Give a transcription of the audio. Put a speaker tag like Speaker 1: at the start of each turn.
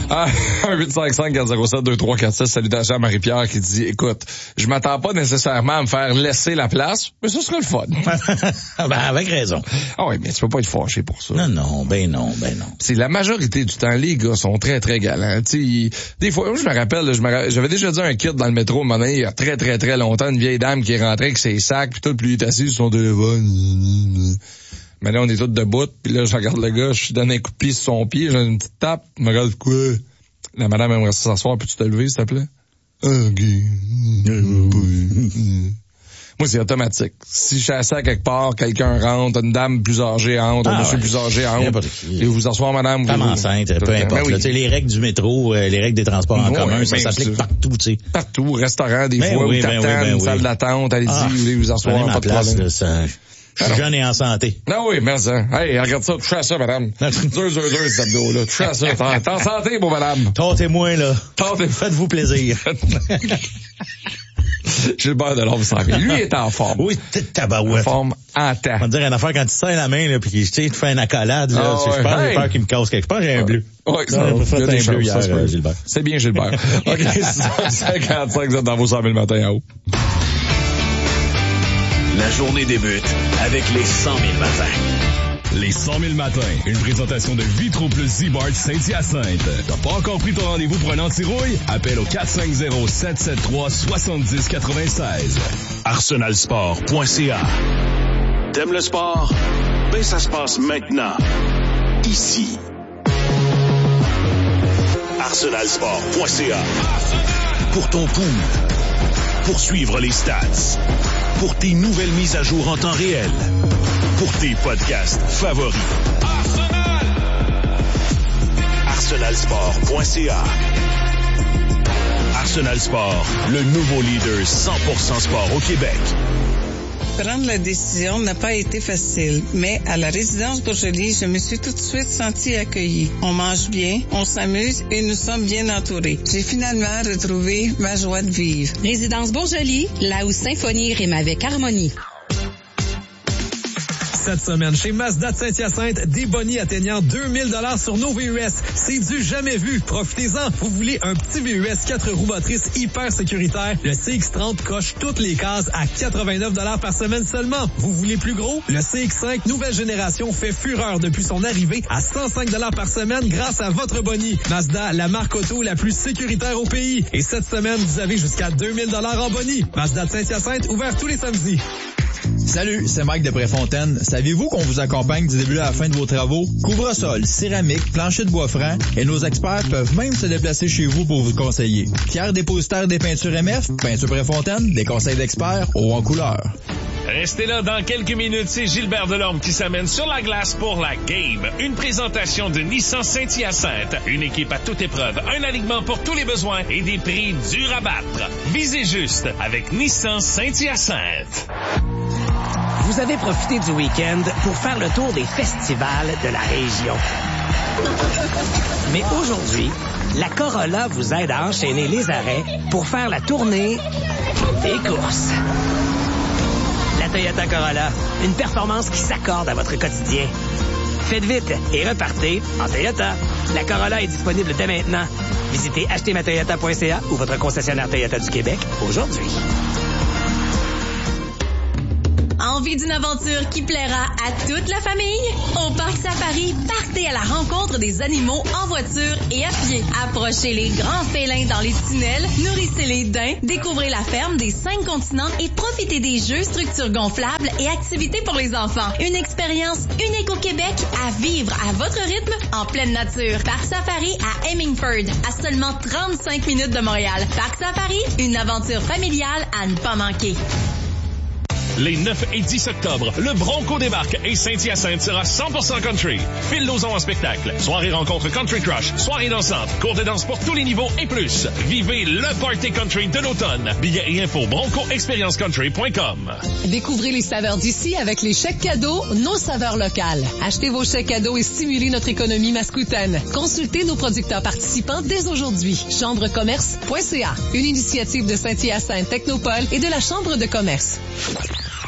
Speaker 1: 1-855-407-2346. Salutations à Marie-Pierre qui dit, écoute, je m'attends pas nécessairement à me faire laisser la place, mais ce serait le fun.
Speaker 2: Ben, avec raison.
Speaker 1: Ah oui, mais tu peux pas être fâché pour ça.
Speaker 2: Non.
Speaker 1: C'est la majorité du temps, les gars sont très, très galants. T'sais, des fois, je me rappelle, j'avais déjà dit à un kid dans le métro, à un moment donné, il y a très, très, très longtemps, une vieille dame qui est rentrée avec ses sacs, puis tout, puis lui est assis sur son téléphone. Mais là, on est tous debout, puis là, je regarde le gars, je lui donne un coup de pied sur son pied, j'ai une petite tape, il me regarde quoi? La madame aimerait s'asseoir, puis tu te lever, s'il te plaît? OK. Moi, c'est automatique. Si je suis assis à quelque part, quelqu'un rentre, une dame plus âgée entre, un monsieur plus âgé entre, et vous asseoir, madame.
Speaker 2: Femme enceinte, peu importe. Ben oui. Les règles du métro, les règles des transports en commun, ça s'applique partout, tu sais.
Speaker 1: Partout, restaurant, des fois, où t'attends, une salle d'attente, allez-y, vous voulez vous asseoir, pas de problème.
Speaker 2: Je suis jeune et en santé.
Speaker 1: Ah oui, merci. Hey, regarde ça, touchez à ça, madame. Dur, cet abdos-là. Touchez à ça. T'es en santé, beau madame.
Speaker 2: Tentez-moi, là. Faites-vous plaisir.
Speaker 1: Gilbert Delorme s'en vient. Lui est en forme.
Speaker 2: Oui, t'es tabarouette.
Speaker 1: En forme en temps.
Speaker 2: On va dire une affaire quand tu serres la main, là, pis tu sais, tu fais une accolade, là. Je pense que j'ai peur qu'il me casse quelque part. J'ai un bleu.
Speaker 1: Oui,
Speaker 2: ça va faire un bleu hier, Gilbert.
Speaker 1: C'est bien, Gilbert. OK, 55, vous êtes dans vos 100 000 matins en haut.
Speaker 3: La journée débute avec les 100 000 matins.
Speaker 4: Les 100 000 matins, une présentation de Vitro Plus Z-Bar Saint-Hyacinthe. T'as pas encore pris ton rendez-vous pour un anti-rouille? Appelle au 450-773-7096.
Speaker 3: arsenalsport.ca. T'aimes le sport? Ben, ça se passe maintenant. Ici. arsenalsport.ca. Pour ton pouls. Pour suivre les stats. Pour tes nouvelles mises à jour en temps réel. Pour tes podcasts favoris. arsenalsport.ca. Arsenal Sport, le nouveau leader 100% sport au Québec.
Speaker 5: Prendre la décision n'a pas été facile, mais à la résidence Bourgelis, je me suis tout de suite sentie accueillie. On mange bien, on s'amuse et nous sommes bien entourés. J'ai finalement retrouvé ma joie de vivre.
Speaker 6: Résidence Bourgelis, là où symphonie rime avec harmonie.
Speaker 7: Cette semaine, chez Mazda de Saint-Hyacinthe, des bonnies atteignant 2000 $ sur nos VUS. C'est du jamais vu. Profitez-en. Vous voulez un petit VUS 4 roues motrices hyper sécuritaire? Le CX-30 coche toutes les cases à 89 $ par semaine seulement. Vous voulez plus gros? Le CX-5 nouvelle génération fait fureur depuis son arrivée à 105 $ par semaine grâce à votre bonnie. Mazda, la marque auto la plus sécuritaire au pays. Et cette semaine, vous avez jusqu'à 2000 $ en bonnie. Mazda de Saint-Hyacinthe, ouvert tous les samedis.
Speaker 8: Salut, c'est Mike de Préfontaine. Saviez-vous qu'on vous accompagne du début à la fin de vos travaux? Couvre-sol, céramique, plancher de bois franc et nos experts peuvent même se déplacer chez vous pour vous conseiller. Fier dépositaire des peintures MF, Peinture Préfontaine, des conseils d'experts, haut en couleur.
Speaker 9: Restez là dans quelques minutes, c'est Gilbert Delorme qui s'amène sur la glace pour la Game. Une présentation de Nissan Saint-Hyacinthe. Une équipe à toute épreuve, un alignement pour tous les besoins et des prix durs à battre. Visez juste avec Nissan Saint-Hyacinthe.
Speaker 10: Vous avez profité du week-end pour faire le tour des festivals de la région. Mais aujourd'hui, la Corolla vous aide à enchaîner les arrêts pour faire la tournée des courses. La Toyota Corolla, une performance qui s'accorde à votre quotidien. Faites vite et repartez en Toyota. La Corolla est disponible dès maintenant. Visitez achetermatoyota.ca ou votre concessionnaire Toyota du Québec aujourd'hui.
Speaker 11: Envie d'une aventure qui plaira à toute la famille? Au Parc Safari, partez à la rencontre des animaux en voiture et à pied. Approchez les grands félins dans les tunnels, nourrissez les daims, découvrez la ferme des 5 continents et profitez des jeux, structures gonflables et activités pour les enfants. Une expérience unique au Québec à vivre à votre rythme en pleine nature. Parc Safari à Hemingford, à seulement 35 minutes de Montréal. Parc Safari, une aventure familiale à ne pas manquer.
Speaker 9: Les 9 et 10 octobre, le Bronco débarque et Saint-Hyacinthe sera 100% country. Phil Lauzon en spectacle. Soirée rencontre Country Crush, soirée dansante, cours de danse pour tous les niveaux et plus. Vivez le party country de l'automne. Billets et infos broncoexpériencecountry.com.
Speaker 12: Découvrez les saveurs d'ici avec les chèques cadeaux, nos saveurs locales. Achetez vos chèques cadeaux et stimulez notre économie mascoutaine. Consultez nos producteurs participants dès aujourd'hui. Chambrecommerce.ca. Une initiative de Saint-Hyacinthe Technopole et de la Chambre de commerce.